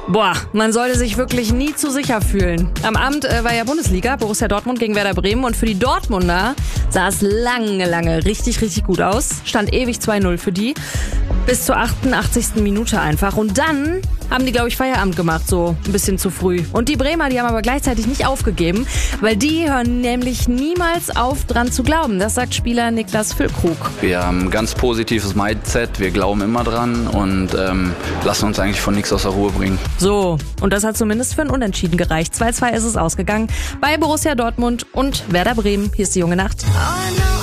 Boah, man sollte sich wirklich nie zu sicher fühlen. Am Abend war ja Bundesliga, Borussia Dortmund gegen Werder Bremen. Und für die Dortmunder sah es lange richtig gut aus. Stand ewig 2-0 für die. Bis zur 88. Minute einfach. Und dann haben die, glaube ich, Feierabend gemacht, so ein bisschen zu früh. Und die Bremer, die haben aber gleichzeitig nicht aufgegeben, weil die hören nämlich niemals auf, dran zu glauben. Das sagt Spieler Niklas Füllkrug. Wir haben ein ganz positives Mindset, wir glauben immer dran und lassen uns eigentlich von nichts aus der Ruhe bringen. So, und das hat zumindest für ein Unentschieden gereicht. 2-2 ist es ausgegangen bei Borussia Dortmund und Werder Bremen. Hier ist die junge Nacht. Oh, no.